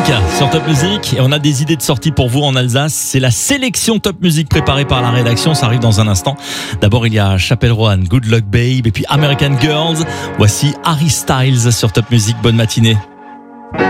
Music sur Top Music et on a des idées de sortie pour vous en Alsace. C'est la sélection Top Music préparée par la rédaction, ça arrive dans un instant. D'abord il y a Chappell Roan, Good Luck Babe et puis American Girls. Voici Harry Styles sur Top Music, bonne matinée.